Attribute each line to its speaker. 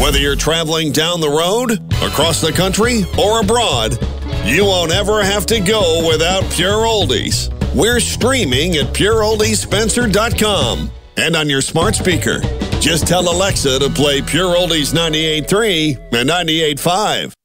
Speaker 1: Whether you're traveling down the road, across the country, or abroad, you won't ever have to go without Pure Oldies. We're streaming at pureoldiespencer.com and on your smart speaker. Just tell Alexa to play Pure Oldies 98.3 and 98.5.